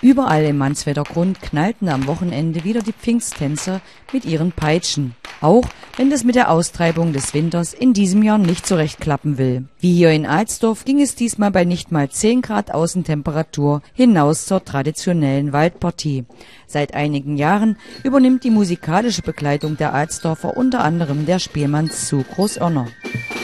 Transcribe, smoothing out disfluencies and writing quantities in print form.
Überall im Mansfelder Grund knallten am Wochenende wieder die Pfingsttänzer mit ihren Peitschen. Auch wenn das mit der Austreibung des Winters in diesem Jahr nicht so recht klappen will. Wie hier in Alsdorf ging es diesmal bei nicht mal 10 Grad Außentemperatur hinaus zur traditionellen Waldpartie. Seit einigen Jahren übernimmt die musikalische Begleitung der Alsdorfer unter anderem der Spielmannszug Großörner.